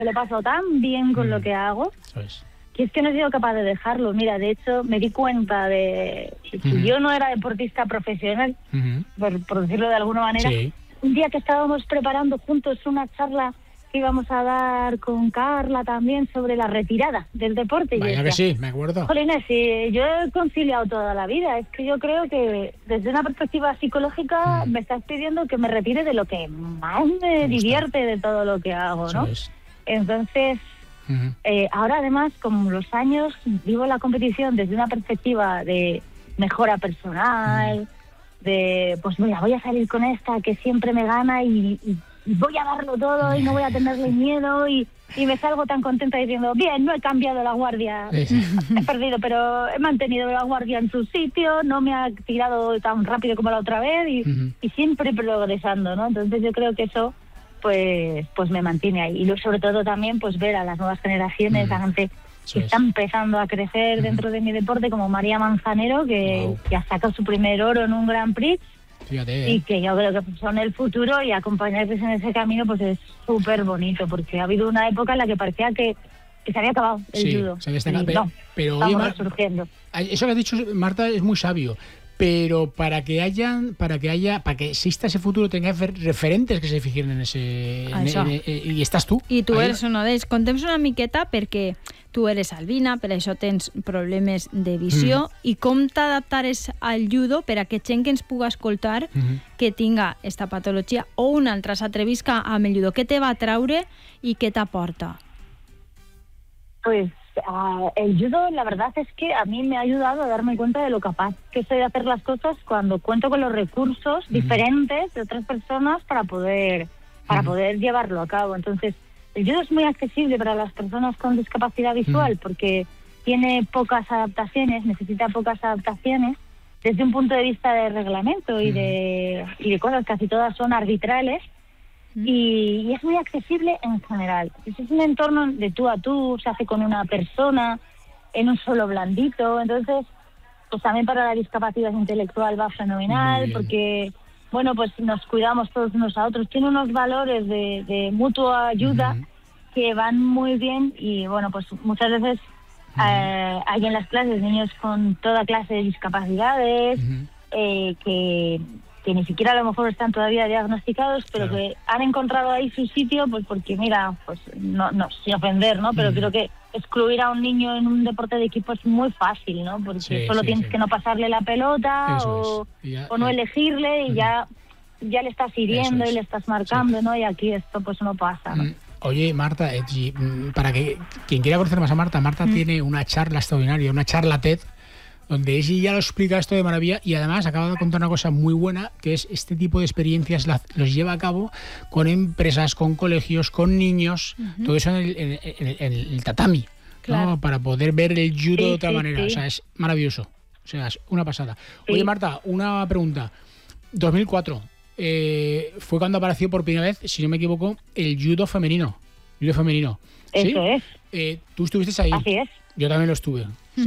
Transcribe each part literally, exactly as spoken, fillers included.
me lo paso tan bien con mm. lo que hago, ¿Sabes? que es que no he sido capaz de dejarlo. Mira, de hecho, me di cuenta de que si uh-huh. yo no era deportista profesional, uh-huh. por, por decirlo de alguna manera, sí. un día que estábamos preparando juntos una charla que íbamos a dar con Carla también sobre la retirada del deporte. Vaya que sí, me acuerdo. Jolines, sí, yo he conciliado toda la vida. Es que yo creo que desde una perspectiva psicológica mm. me estás pidiendo que me retire de lo que más me divierte de todo lo que hago, ¿no? Es. Entonces, uh-huh. eh, ahora además, con los años, vivo la competición desde una perspectiva de mejora personal, mm. de, pues mira, voy a salir con esta que siempre me gana y... y voy a darlo todo y no voy a tenerle miedo y, y me salgo tan contenta diciendo, bien, no he cambiado la guardia, sí. he perdido, pero he mantenido la guardia en su sitio, no me ha tirado tan rápido como la otra vez y, uh-huh. y siempre progresando, ¿no? Entonces yo creo que eso pues pues me mantiene ahí. Y luego, sobre todo también pues ver a las nuevas generaciones, uh-huh. a gente que está empezando a crecer uh-huh. dentro de mi deporte, como María Manzanero, que, wow. que ha sacado su primer oro en un Grand Prix. Fíjate, ¿eh? Y que yo creo que son el futuro y acompañarles en ese camino pues es súper bonito, porque ha habido una época en la que parecía que, que se había acabado el sí, judo. Se había estado, pero, no, pero estamos oye, resurgiendo. Eso que has dicho, Marta, es muy sabio. Pero para que hayan, para que haya, para que exista ese futuro, tenga referentes que se fijen en ese, en, en, en, en, i estàs tu. I tu ahí. Eres uno d'ells. Conta'ns una miqueta perquè tu eres albina, per això tens problemes de visió, mm. i com t'adaptares al judo per a que gent que ens puga escoltar mm-hmm. que tinga esta patologia o una altra s'atrevisca amb el judo. Què te va traure i què t'aporta? Pues Uh, el judo, la verdad es que a mí me ha ayudado a darme cuenta de lo capaz que soy de hacer las cosas cuando cuento con los recursos uh-huh. diferentes de otras personas para poder para uh-huh. poder llevarlo a cabo. Entonces, el judo es muy accesible para las personas con discapacidad visual uh-huh. porque tiene pocas adaptaciones, necesita pocas adaptaciones desde un punto de vista de reglamento uh-huh. y de y de cosas, casi todas son arbitrales. Y, y es muy accesible en general. Es un entorno de tú a tú, se hace con una persona, en un solo blandito. Entonces, pues también para la discapacidad intelectual va fenomenal, porque, bueno, pues nos cuidamos todos unos a otros. Tiene unos valores de, de mutua ayuda uh-huh. que van muy bien y, bueno, pues muchas veces uh-huh. eh, hay en las clases niños con toda clase de discapacidades uh-huh. eh, que... que ni siquiera a lo mejor están todavía diagnosticados, pero claro. que han encontrado ahí su sitio, pues porque mira, pues no, no sin ofender, ¿no? Pero mm. creo que excluir a un niño en un deporte de equipo es muy fácil, ¿no? Porque sí, solo sí, tienes sí. que no pasarle la pelota o, ya, o no ya. elegirle y mm. ya, ya le estás hiriendo y le estás marcando, sí. ¿no? Y aquí esto pues no pasa, ¿no? Mm. Oye, Marta, eh, para que quien quiera conocer más a Marta, Marta mm. tiene una charla extraordinaria, una charla TED, donde ella ya lo explica esto de maravilla y además acaba de contar una cosa muy buena, que es este tipo de experiencias las, los lleva a cabo con empresas, con colegios, con niños, uh-huh. todo eso en el, en, en, en el tatami, claro. ¿no? Para poder ver el judo sí, de otra sí, manera. Sí. O sea, es maravilloso. O sea, es una pasada. Sí. Oye, Marta, una pregunta. dos mil cuatro eh, fue cuando apareció por primera vez, si no me equivoco, el judo femenino. Judo femenino. Eso ¿sí? es. Eh, ¿Tú estuviste ahí? Así es. Yo también lo estuve.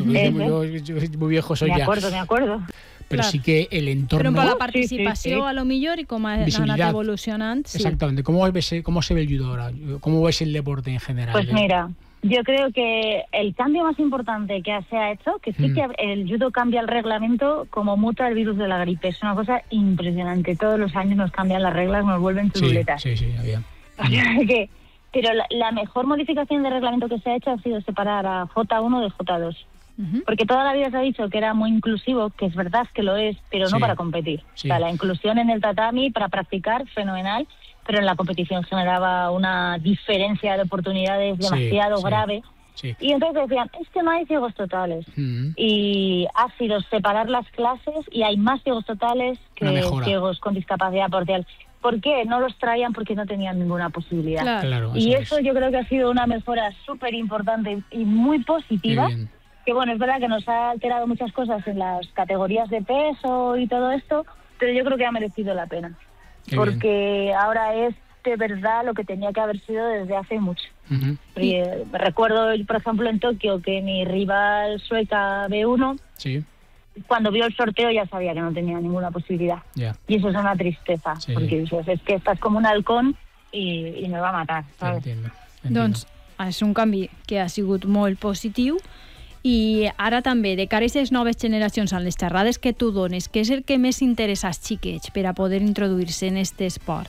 Yo, yo, yo, muy viejo soy ya. ya. Me acuerdo, me acuerdo. Però claro. sí que el entorno... Però per la participació, sí, sí. a lo millor, i com ha anat evolucionant. Sí. Exactamente. ¿Cómo, ves, ¿Cómo se ve el judo ahora? ¿Cómo ves el deporte en general? Pues mira, yo creo que el cambio más importante que se ha hecho, que sí mm. que el judo cambia el reglamento como muta el virus de la gripe. Es una cosa impresionante. Todos los años nos cambian las reglas, nos vuelven chuletas. Sí, sí, sí, había. O sea que... Pero la, la mejor modificación de reglamento que se ha hecho ha sido separar a J uno de J dos. Uh-huh. Porque toda la vida se ha dicho que era muy inclusivo, que es verdad que lo es, pero sí. no para competir. Sí. O sea, la inclusión en el tatami para practicar, fenomenal, pero en la competición generaba una diferencia de oportunidades demasiado sí, sí. grave. Sí. Y entonces decían, es que no hay ciegos totales. Uh-huh. Y ha sido separar las clases y hay más ciegos totales que ciegos con discapacidad parcial. ¿Por qué? No los traían porque no tenían ninguna posibilidad. Claro. Claro, y eso eso es. Yo creo que ha sido una mejora súper importante y muy positiva. Que bueno, es verdad que nos ha alterado muchas cosas en las categorías de peso y todo esto, pero yo creo que ha merecido la pena. Qué porque bien. Ahora es de verdad lo que tenía que haber sido desde hace mucho. Uh-huh. Y, eh, recuerdo, por ejemplo, en Tokio, que mi rival sueca B uno... Sí. Cuando vio el sorteo ya sabía que no tenía ninguna posibilidad. Yeah. Y eso es una tristeza, sí. porque dices, es que estás como un halcón y, y me va a matar, ¿sabes? Entiendo. Doncs és un canvi que ha sigut molt positiu. I ara també, de cara a aquestes noves generacions, en les xerrades que tu dones, què és el que més interessa als xiquets per a poder introduir-se en este esport?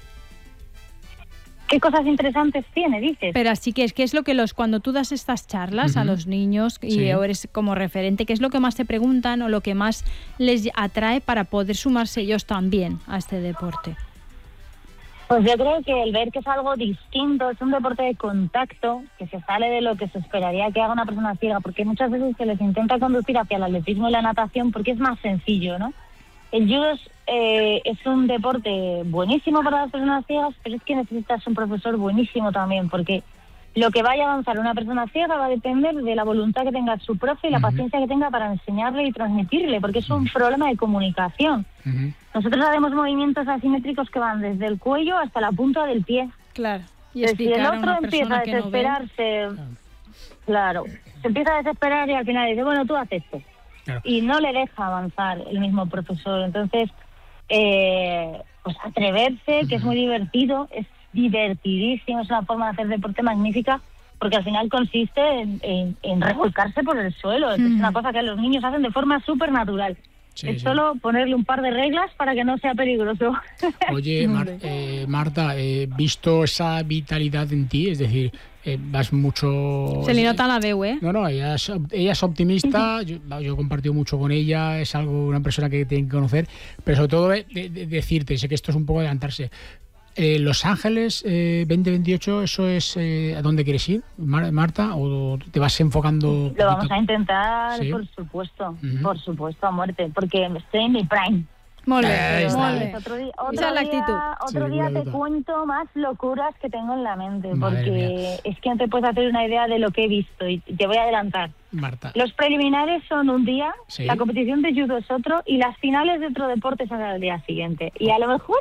¿Qué cosas interesantes tiene, dices? Pero así que es que es lo que los cuando tú das estas charlas uh-huh. a los niños y sí. eres como referente, ¿qué es lo que más te preguntan o lo que más les atrae para poder sumarse ellos también a este deporte? Pues yo creo que el ver que es algo distinto, es un deporte de contacto, que se sale de lo que se esperaría que haga una persona ciega, porque muchas veces se les intenta conducir hacia el atletismo y la natación porque es más sencillo, ¿no? El judo es, eh, es un deporte buenísimo para las personas ciegas, pero es que necesitas un profesor buenísimo también, porque lo que vaya a avanzar una persona ciega va a depender de la voluntad que tenga su profe y la uh-huh. paciencia que tenga para enseñarle y transmitirle, porque es un problema de comunicación. Uh-huh. Nosotros hacemos movimientos asimétricos que van desde el cuello hasta la punta del pie. Claro. Y si el otro empieza a desesperarse, no claro, se empieza a desesperar y al final dice, bueno, tú haces esto. Claro. Y no le deja avanzar el mismo profesor. Entonces, eh, pues atreverse, uh-huh. que es muy divertido, es divertidísimo, es una forma de hacer deporte magnífica, porque al final consiste en, en, en revolcarse por el suelo. Uh-huh. Es una cosa que los niños hacen de forma súper natural. Sí, es sí. solo ponerle un par de reglas para que no sea peligroso. Oye, Mar, eh, Marta, he eh, visto esa vitalidad en ti, es decir, eh, vas mucho... Se le nota la veu, ¿eh? No, no, ella es, ella es optimista, yo, yo he compartido mucho con ella, es algo, una persona que tienen que conocer, pero sobre todo de, de, de decirte, sé que esto es un poco adelantarse, Eh, Los Ángeles eh, veinte veintiocho, ¿eso es eh, a dónde quieres ir, Mar- Marta? ¿O te vas enfocando? Lo vamos a intentar, ¿sí? Por supuesto, uh-huh. por supuesto, a muerte, porque estoy en mi prime. Molt bé, molt bé. Otro día, otro día, otro sí, día te cuento más locuras que tengo en la mente, Madre porque mía. Es que no te puedes hacer una idea de lo que he visto y te voy a adelantar. Marta. Los preliminares son un día, ¿sí? La competición de judo es otro y las finales de otro deporte son al día siguiente. Y a lo mejor...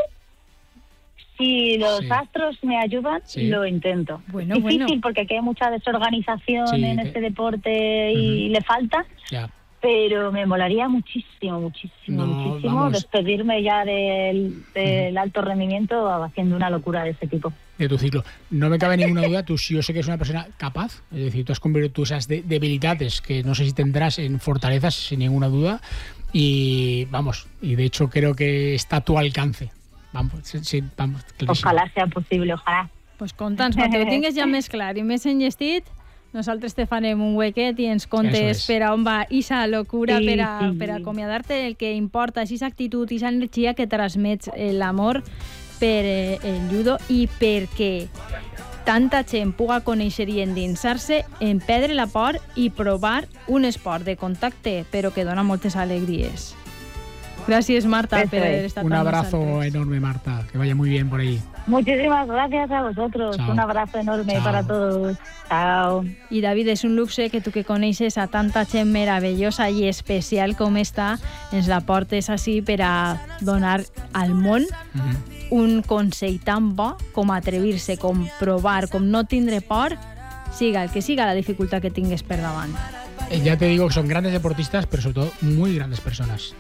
Si los sí. astros me ayudan, sí. lo intento. Bueno, es difícil bueno. porque aquí hay mucha desorganización sí, en que... este deporte y uh-huh. le falta, ya. pero me molaría muchísimo, muchísimo, no, muchísimo vamos. despedirme ya del, del uh-huh. alto rendimiento haciendo una locura de ese tipo. De tu ciclo. No me cabe ninguna duda, tú yo sé que eres una persona capaz, es decir, tú has convertido tus esas de, debilidades que no sé si tendrás en fortalezas, sin ninguna duda, y vamos, y de hecho creo que está a tu alcance. Vamos, sí, sí, vamos, ojalà sea possible, ojalà. Pues conta'ns, quan ho tingues ja més clar i més enllestit, nosaltres te farem un huequet i ens contes per a on va ixa locura, sí, per, a, sí. per a acomiadar-te. El que importa és ixa actitud, ixa energia que transmets l'amor per el judo i perquè tanta gent puga conèixer i endinsar-se, empedre la por i provar un esport de contacte, però que dona moltes alegries. Gracias, Marta, por estar Un abrazo enorme, Marta. Que vaya muy bien por ahí. Muchísimas gracias a vosotros. Chao. Un abrazo enorme Chao. para todos. Chao. I David, és un luxe que tu que coneixes a tanta gent meravellosa i especial com esta, ens la portes així per a donar al món uh-huh. un consell tan bo com atrevir-se, com provar, com no tindre por, siga el que siga la dificultat que tingues per davant. Ya te digo que son grandes deportistas, pero sobre todo muy grandes personas.